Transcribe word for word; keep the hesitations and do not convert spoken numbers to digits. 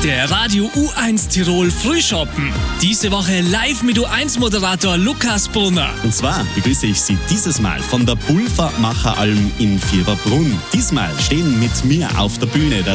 Der Radio U eins Tirol Frühschoppen. Diese Woche live mit U eins Moderator Lukas Brunner. Und zwar begrüße ich Sie dieses Mal von der Pulvermacheralm in Vierberbrunn. Diesmal stehen mit mir auf der Bühne der